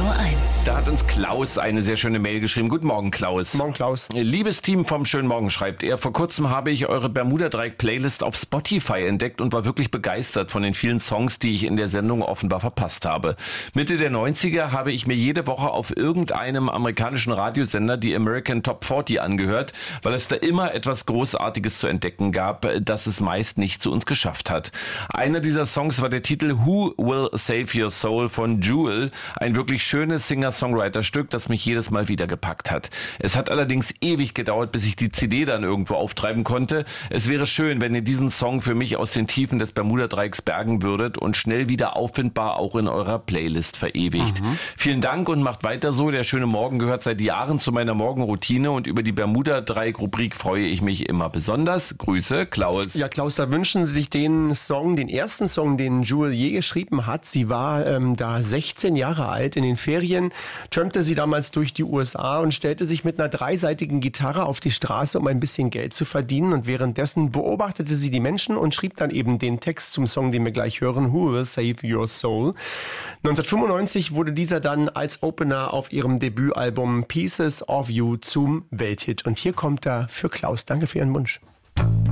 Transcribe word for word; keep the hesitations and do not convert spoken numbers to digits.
eins. Da hat uns Klaus eine sehr schöne Mail geschrieben. Guten Morgen, Klaus. Morgen, Klaus. Liebes Team vom Schönen Morgen, schreibt er, vor kurzem habe ich eure Bermuda-Dreieck-Playlist auf Spotify entdeckt und war wirklich begeistert von den vielen Songs, die ich in der Sendung offenbar verpasst habe. Mitte der neunziger habe ich mir jede Woche auf irgendeinem amerikanischen Radiosender die American Top vierzig angehört, weil es da immer etwas Großartiges zu entdecken gab, das es meist nicht zu uns geschafft hat. Einer dieser Songs war der Titel Who Will Save Your Soul von Jewel, ein wirklich schönes Singer-Songwriter-Stück, das mich jedes Mal wieder gepackt hat. Es hat allerdings ewig gedauert, bis ich die C D dann irgendwo auftreiben konnte. Es wäre schön, wenn ihr diesen Song für mich aus den Tiefen des Bermuda-Dreiecks bergen würdet und schnell wieder auffindbar auch in eurer Playlist verewigt. Mhm. Vielen Dank und macht weiter so. Der schöne Morgen gehört seit Jahren zu meiner Morgenroutine und über die Bermuda-Dreieck-Rubrik freue ich mich immer besonders. Grüße, Klaus. Ja, Klaus, da wünschen Sie sich den Song, den ersten Song, den Jewel je geschrieben hat. Sie war ähm, da sechzehn Jahre alt. In den Ferien trampte sie damals durch die U S A und stellte sich mit einer dreiseitigen Gitarre auf die Straße, um ein bisschen Geld zu verdienen. Und währenddessen beobachtete sie die Menschen und schrieb dann eben den Text zum Song, den wir gleich hören, Who Will Save Your Soul. neunzehnhundertfünfundneunzig wurde dieser dann als Opener auf ihrem Debütalbum Pieces of You zum Welthit. Und hier kommt er für Klaus. Danke für Ihren Wunsch.